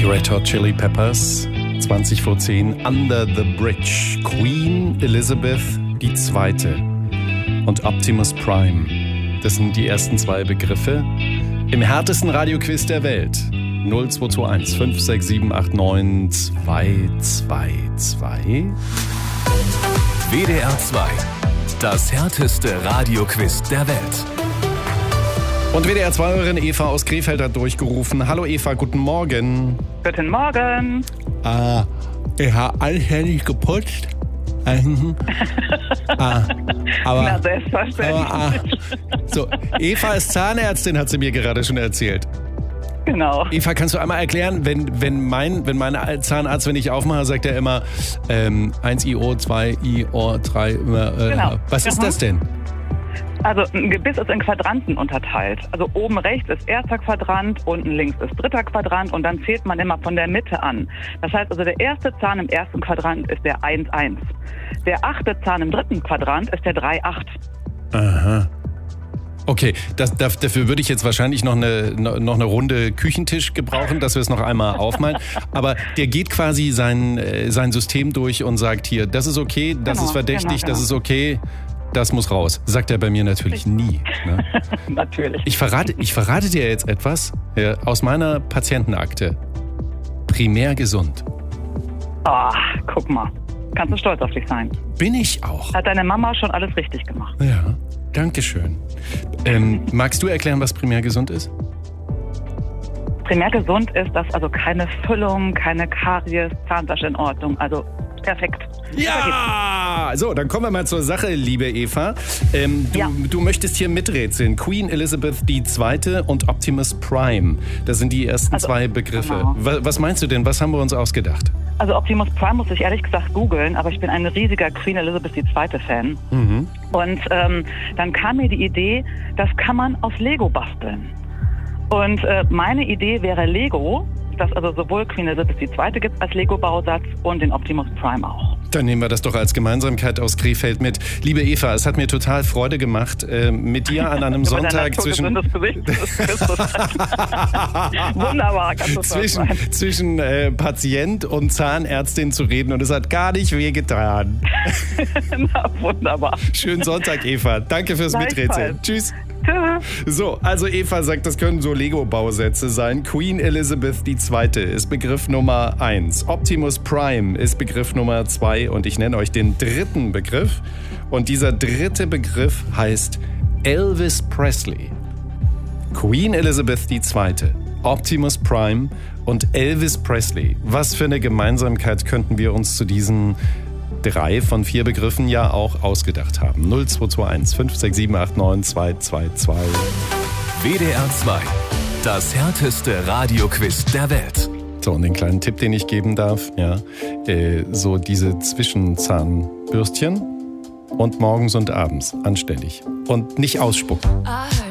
Red Hot Chili Peppers, 20 vor 10, Under the Bridge, Queen Elizabeth II. und Optimus Prime. Das sind die ersten zwei Begriffe im härtesten Radioquiz der Welt. 0221 56789 222. WDR 2, das härteste Radioquiz der Welt. Und WDR-2-Hörerin Eva aus Krefeld hat durchgerufen. Hallo Eva, guten Morgen. Guten Morgen. Ich habe alles fertig geputzt. Na, selbstverständlich. So, Eva ist Zahnärztin, hat sie mir gerade schon erzählt. Genau. Eva, kannst du einmal erklären, wenn mein Zahnarzt, wenn ich aufmache, sagt er immer 1 IO, 2 IO, 3, Genau. Was ist das denn? Also ein Gebiss ist in Quadranten unterteilt. Also oben rechts ist erster Quadrant, unten links ist dritter Quadrant und dann zählt man immer von der Mitte an. Das heißt also, der erste Zahn im ersten Quadrant ist der 1,1. Der achte Zahn im dritten Quadrant ist der 3,8. Aha. Okay, dafür würde ich jetzt wahrscheinlich noch eine Runde Küchentisch gebrauchen, dass wir es noch einmal aufmalen. Aber der geht quasi sein System durch und sagt hier, das ist okay, das ist verdächtig, das ist okay. Das muss raus. Sagt er bei mir natürlich nie. Ne? Natürlich. Ich verrate dir jetzt etwas aus meiner Patientenakte. Primär gesund. Guck mal. Kannst du stolz auf dich sein. Bin ich auch. Hat deine Mama schon alles richtig gemacht. Ja, danke schön. Magst du erklären, was primär gesund ist? Primär gesund ist, dass also keine Füllung, keine Karies, Zahnfleisch in Ordnung. Also perfekt. Ja! So, dann kommen wir mal zur Sache, liebe Eva. Du möchtest hier miträtseln. Queen Elizabeth II. Und Optimus Prime. Das sind die ersten zwei Begriffe. Genau. Was meinst du denn? Was haben wir uns ausgedacht? Also Optimus Prime muss ich ehrlich gesagt googeln, aber ich bin ein riesiger Queen Elizabeth II. Fan. Mhm. Und dann kam mir die Idee, das kann man aus Lego basteln. Und meine Idee wäre Lego, dass also sowohl Queen Elizabeth II. Gibt als Lego-Bausatz und den Optimus Prime auch. Dann nehmen wir das doch als Gemeinsamkeit aus Krefeld mit. Liebe Eva, es hat mir total Freude gemacht, mit dir an einem Sonntag Wunderbar, zwischen Patient und Zahnärztin zu reden und es hat gar nicht wehgetan. Na, wunderbar. Schönen Sonntag, Eva. Danke fürs Miträtseln. Tschüss. So, also Eva sagt, das können so Lego-Bausätze sein. Queen Elizabeth II. Ist Begriff Nummer 1. Optimus Prime ist Begriff Nummer 2. Und ich nenne euch den dritten Begriff. Und dieser dritte Begriff heißt Elvis Presley. Queen Elizabeth II., Optimus Prime und Elvis Presley. Was für eine Gemeinsamkeit könnten wir uns zu diesen 3 von 4 Begriffen ja auch ausgedacht haben. 0221 56789 222. WDR 2, das härteste Radioquiz der Welt. So, und den kleinen Tipp, den ich geben darf, so diese Zwischenzahnbürstchen und morgens und abends anständig. Und nicht ausspucken.